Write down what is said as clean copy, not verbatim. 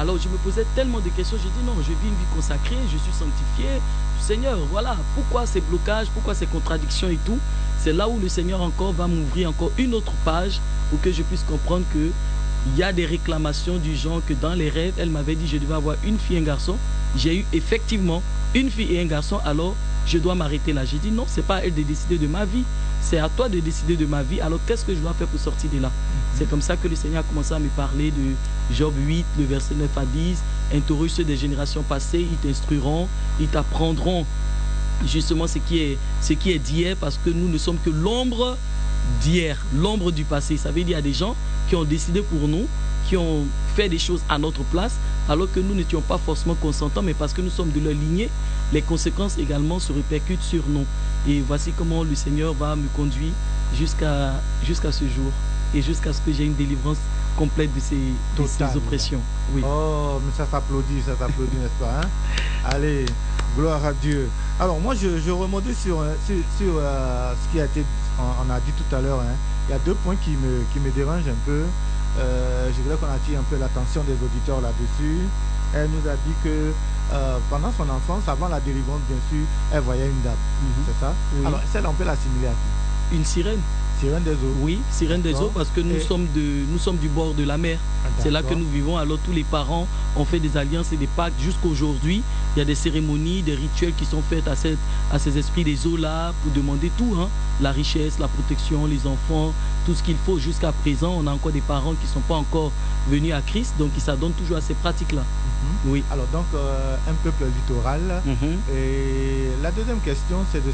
Alors je me posais tellement de questions, j'ai dit non, je vis une vie consacrée, je suis sanctifié. Seigneur, voilà, pourquoi ces blocages, pourquoi ces contradictions et tout? C'est là où le Seigneur encore va m'ouvrir encore une autre page pour que je puisse comprendre que il y a des réclamations du genre que dans les rêves, elle m'avait dit je devais avoir une fille et un garçon. J'ai eu effectivement une fille et un garçon, alors je dois m'arrêter là. J'ai dit non, c'est pas à elle de décider de ma vie, c'est à toi de décider de ma vie. Alors qu'est-ce que je dois faire pour sortir de là? C'est comme ça que le Seigneur a commencé à me parler de Job 8, le verset 9 à 10. Interroge ceux des générations passées, ils t'instruiront, ils t'apprendront justement ce qui est d'hier, parce que nous ne sommes que l'ombre d'hier, l'ombre du passé. Ça veut dire qu'il y a des gens qui ont décidé pour nous, qui ont fait des choses à notre place, alors que nous n'étions pas forcément consentants, mais parce que nous sommes de leur lignée, les conséquences également se répercutent sur nous. Et voici comment le Seigneur va me conduire jusqu'à ce jour, et jusqu'à ce que j'ai une délivrance complète de ces oppressions. Oui. Oh, mais ça s'applaudit, n'est-ce pas, hein? Allez, gloire à Dieu. Alors moi, je remontais sur ce qui a été, on a dit tout à l'heure, hein. Il y a deux points qui me dérangent un peu. Je voudrais qu'on attire un peu l'attention des auditeurs là-dessus. Elle nous a dit que pendant son enfance, avant la délivrance, bien sûr, elle voyait une dame. C'est ça? Oui. Alors, celle, on peut l'assimiler à qui? Une sirène. Sirène des eaux. Oui, sirène des eaux, parce que nous sommes du bord de la mer. C'est là que nous vivons. Alors tous les parents ont fait des alliances et des pactes. Jusqu'aujourd'hui, il y a des cérémonies, des rituels qui sont faits à ces esprits des eaux-là pour demander tout, hein. La richesse, la protection, les enfants, tout ce qu'il faut. Jusqu'à présent, on a encore des parents qui ne sont pas encore venus à Christ, donc ils s'adonnent toujours à ces pratiques-là. Oui. Alors donc, un peuple littoral. Et la deuxième question, c'est de